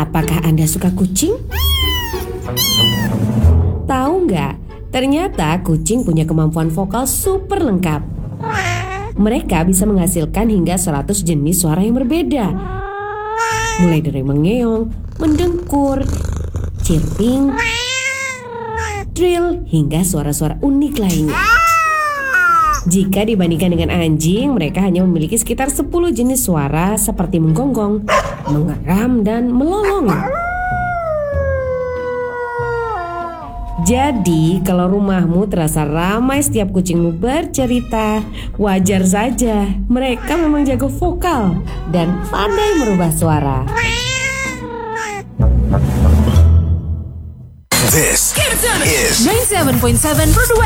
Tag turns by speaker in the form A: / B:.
A: Apakah Anda suka kucing? Tahu nggak? Ternyata kucing punya kemampuan vokal super lengkap. Mereka bisa menghasilkan hingga 100 jenis suara yang berbeda. Mulai dari mengeong, mendengkur, chirping, trill, hingga suara-suara unik lainnya. Jika dibandingkan dengan anjing, mereka hanya memiliki sekitar 10 jenis suara seperti menggonggong, mengeram, dan melolong. Jadi, kalau rumahmu terasa ramai setiap kucingmu bercerita, wajar saja. Mereka memang jago vokal dan pandai merubah suara.
B: This is
C: 97.7 Pro 2